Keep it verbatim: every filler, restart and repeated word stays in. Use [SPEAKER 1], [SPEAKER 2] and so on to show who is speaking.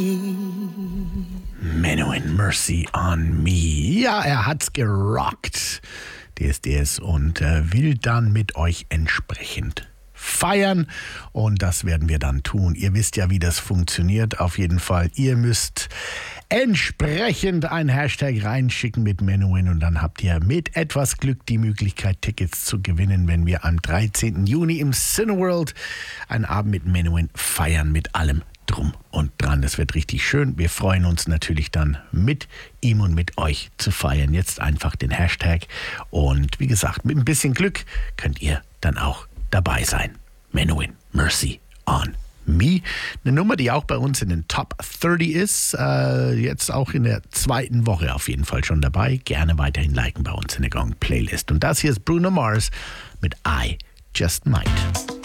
[SPEAKER 1] Menuhin, Mercy on Me. Ja, er hat's gerockt, D S D S, und äh, will dann mit euch entsprechend feiern. Und das werden wir dann tun. Ihr wisst ja, wie das funktioniert. Auf jeden Fall, ihr müsst entsprechend ein Hashtag reinschicken mit Menuhin und dann habt ihr mit etwas Glück die Möglichkeit, Tickets zu gewinnen, wenn wir am dreizehnten Juni im Cineworld einen Abend mit Menuhin feiern, mit allem drum und dran. Das wird richtig schön. Wir freuen uns natürlich dann mit ihm und mit euch zu feiern. Jetzt einfach den Hashtag und wie gesagt, mit ein bisschen Glück könnt ihr dann auch dabei sein. Menuhin, Mercy on Me. Eine Nummer, die auch bei uns in den Top dreißig ist. Äh, jetzt auch in der zweiten Woche auf jeden Fall schon dabei. Gerne weiterhin liken bei uns in der Gong Playlist. Und das hier ist Bruno Mars mit I Just Might.